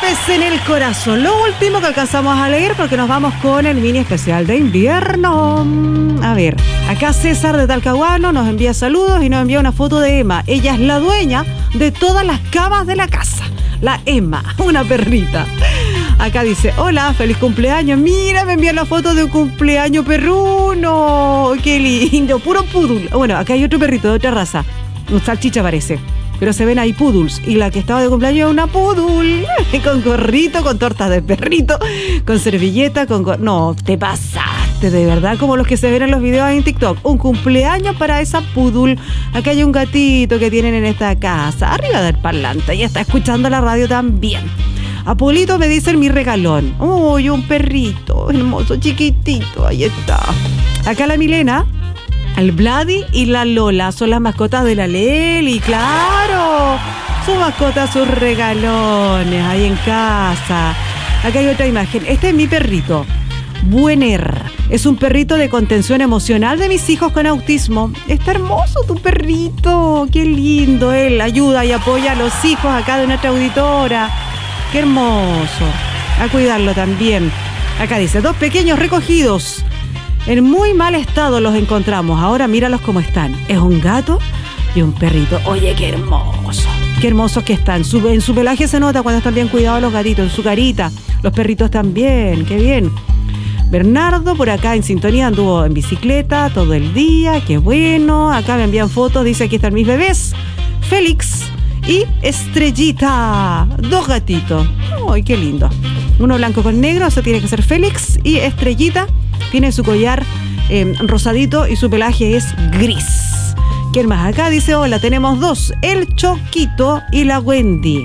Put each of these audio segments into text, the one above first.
Flores en el corazón. Lo último que alcanzamos a leer porque nos vamos con el mini especial de invierno. A ver, acá César de Talcahuano nos envía saludos y nos envía una foto de Emma. Ella es la dueña de todas las camas de la casa. La Emma, una perrita. Acá dice, hola, feliz cumpleaños. Mira, me envían la foto de un cumpleaños perruno. Qué lindo, puro poodle. Bueno, acá hay otro perrito de otra raza. Un salchicha parece. Pero se ven ahí poodles. Y la que estaba de cumpleaños es una poodle. Con gorrito, con tortas de perrito, con servilleta, No, te pasaste, de verdad, como los que se ven en los videos en TikTok. Un cumpleaños para esa poodle. Acá hay un gatito que tienen en esta casa. Arriba del parlante. Y está escuchando la radio también. Apolito me dice mi regalón. Uy, un perrito hermoso, chiquitito. Ahí está. Acá la Milena. El Vladi y la Lola son las mascotas de la Leli, claro. Sus mascotas, sus regalones ahí en casa. Acá hay otra imagen. Este es mi perrito, Buener. Es un perrito de contención emocional de mis hijos con autismo. Está hermoso tu perrito. Qué lindo. Él ayuda y apoya a los hijos acá de nuestra auditora. Qué hermoso. A cuidarlo también. Acá dice, 2 pequeños recogidos. En muy mal estado los encontramos. Ahora míralos cómo están. Es un gato y un perrito. Oye, qué hermoso. Qué hermosos que están. En su pelaje se nota cuando están bien cuidados los gatitos. En su carita. Los perritos también. Qué bien. Bernardo por acá en sintonía. Anduvo en bicicleta todo el día. Qué bueno. Acá me envían fotos. Dice, aquí están mis bebés. Félix y Estrellita. 2 gatitos. Ay, qué lindo. Uno blanco con negro. Eso tiene que ser Félix. Y Estrellita tiene su collar rosadito y su pelaje es gris. ¿Quién más acá? Dice, hola, tenemos 2. El Choquito y la Wendy.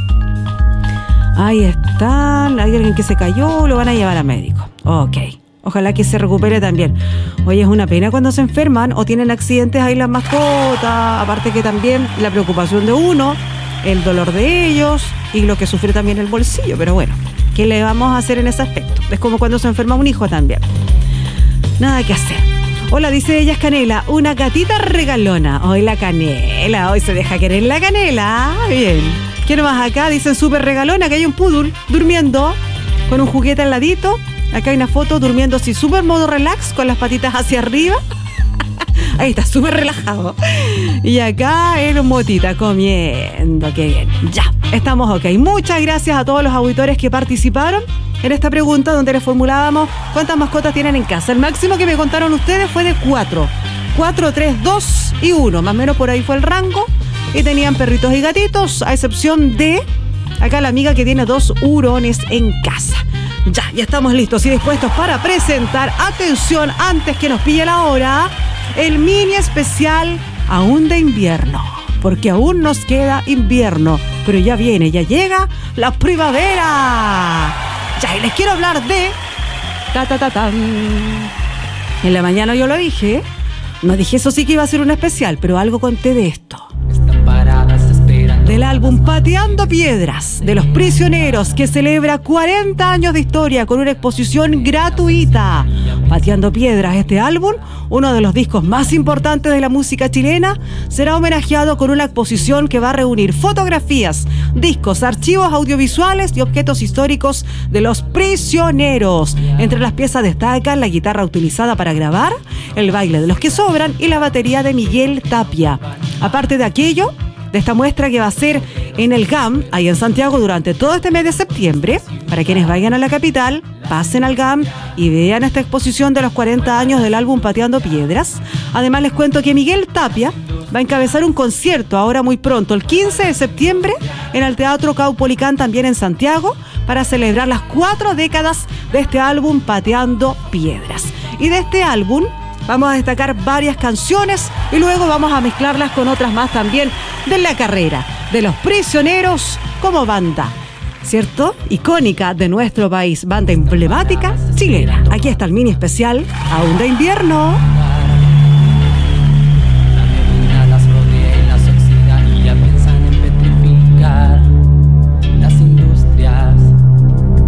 Ahí están. Hay alguien que se cayó, lo van a llevar a médico. Ok. Ojalá que se recupere también. Oye, es una pena cuando se enferman o tienen accidentes ahí las mascotas. Aparte que también la preocupación de uno, el dolor de ellos y lo que sufre también el bolsillo. Pero bueno, ¿qué le vamos a hacer en ese aspecto? Es como cuando se enferma un hijo también. Nada que hacer. Hola, dice ella, es Canela, una gatita regalona. Hoy la Canela, hoy se deja querer la Canela. Bien. ¿Quién más acá? Dicen súper regalona, que hay un poodle durmiendo con un juguete al ladito. Acá hay una foto durmiendo así, súper modo relax, con las patitas hacia arriba. Ahí está, súper relajado. Y acá el motita comiendo. Qué bien. Ya, estamos ok. Muchas gracias a todos los auditores que participaron en esta pregunta donde les formulábamos cuántas mascotas tienen en casa. El máximo que me contaron ustedes fue de 4. 4, 3, 2 y 1. Más o menos por ahí fue el rango. Y tenían perritos y gatitos, a excepción de acá la amiga que tiene 2 hurones en casa. Ya estamos listos y dispuestos para presentar, atención, antes que nos pille la hora, el mini especial aún de invierno. Porque aún nos queda invierno, pero ya viene, ya llega la primavera. Ya, y les quiero hablar de... En la mañana yo lo dije, no dije eso sí que iba a ser un especial, pero algo conté de esto. Del álbum Pateando Piedras, de Los Prisioneros, que celebra 40 años de historia con una exposición gratuita. Pateando Piedras, este álbum, uno de los discos más importantes de la música chilena, será homenajeado con una exposición que va a reunir fotografías, discos, archivos audiovisuales y objetos históricos de Los Prisioneros. Entre las piezas destacan la guitarra utilizada para grabar, el baile de Los que Sobran y la batería de Miguel Tapia. Aparte de aquello, de esta muestra que va a ser en el GAM, ahí en Santiago, durante todo este mes de septiembre. Para quienes vayan a la capital, pasen al GAM y vean esta exposición de los 40 años del álbum Pateando Piedras. Además, les cuento que Miguel Tapia va a encabezar un concierto ahora muy pronto, el 15 de septiembre, en el Teatro Caupolicán, también en Santiago, para celebrar las 4 décadas de este álbum Pateando Piedras. Y de este álbum vamos a destacar varias canciones y luego vamos a mezclarlas con otras más también de la carrera de Los Prisioneros como banda, ¿cierto? Icónica de nuestro país, banda emblemática chilena. Aquí está el mini especial aún de invierno.